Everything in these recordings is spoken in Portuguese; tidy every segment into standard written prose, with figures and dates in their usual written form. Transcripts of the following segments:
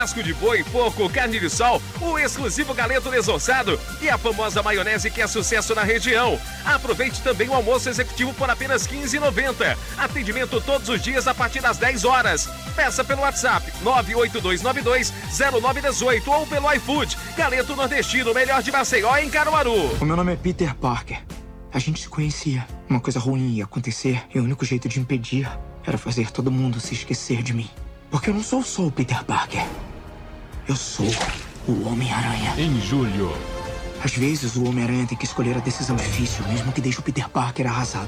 Casco de boi, porco, carne de sol, o exclusivo galeto desossado e a famosa maionese que é sucesso na região. Aproveite também o almoço executivo por apenas R$ 15,90. Atendimento todos os dias a partir das 10 horas. Peça pelo WhatsApp 982920918 ou pelo iFood. Galeto Nordestino, melhor de Maceió em Caruaru. O meu nome é Peter Parker. A gente se conhecia. Uma coisa ruim ia acontecer e o único jeito de impedir era fazer todo mundo se esquecer de mim. Porque eu não sou só o Peter Parker. Eu sou o Homem-Aranha. Em julho. Às vezes, o Homem-Aranha tem que escolher a decisão difícil, mesmo que deixe o Peter Parker arrasado.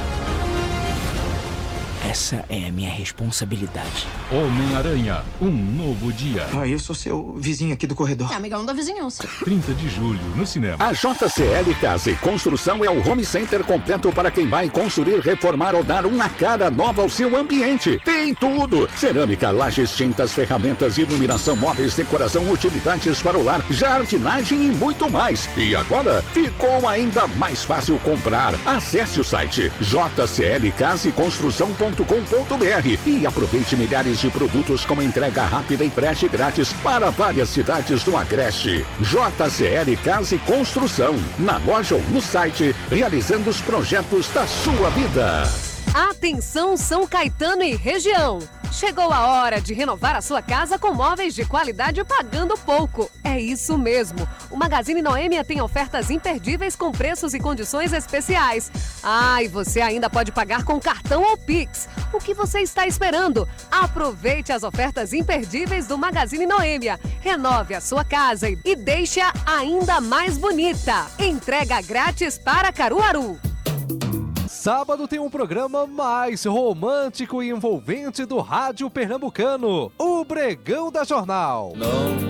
Essa é a minha responsabilidade. Homem-Aranha, um novo dia. Eu sou seu vizinho aqui do corredor. É amigão da vizinhança. 30 de julho, no cinema. A JCL Casa e Construção é o home center completo para quem vai construir, reformar ou dar uma cara nova ao seu ambiente. Tem tudo! Cerâmica, lajes, tintas, ferramentas, iluminação, móveis, decoração, utilidades para o lar, jardinagem e muito mais. E agora, ficou ainda mais fácil comprar. Acesse o site jclcasaeconstrução.com.br e aproveite milhares de produtos com entrega rápida e frete grátis para várias cidades do Agreste. JCL Casa e Construção, na loja ou no site, realizando os projetos da sua vida. Atenção São Caetano e região! Chegou a hora de renovar a sua casa com móveis de qualidade pagando pouco. É isso mesmo. O Magazine Noêmia tem ofertas imperdíveis com preços e condições especiais. E você ainda pode pagar com cartão ou Pix. O que você está esperando? Aproveite as ofertas imperdíveis do Magazine Noêmia. Renove a sua casa e deixe-a ainda mais bonita. Entrega grátis para Caruaru. Sábado tem um programa mais romântico e envolvente do rádio pernambucano, o Bregão da Jornal.